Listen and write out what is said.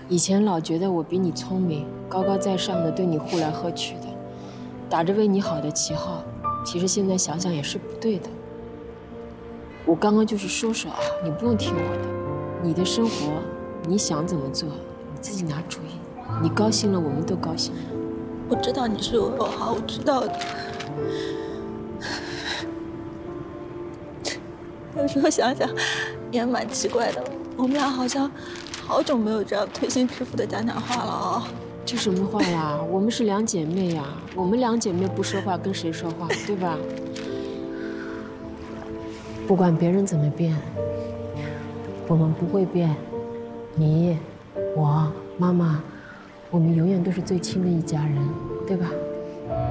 以前老觉得我比你聪明，高高在上的对你呼来喝去的，打着为你好的旗号，其实现在想想也是不对的。我刚刚就是说说啊，你不用听我的，你的生活你想怎么做，你自己拿主意。你高兴了，我们都高兴了。 我知道你是为我好，我知道的。有时候想想，也蛮奇怪的。我们俩好像好久没有这样推心置腹的讲讲话了啊。 这什么话啦？我们是两姐妹呀，我们两姐妹不说话，跟谁说话，对吧？不管别人怎么变，我们不会变。你、我、妈妈，我们永远都是最亲的一家人，对吧？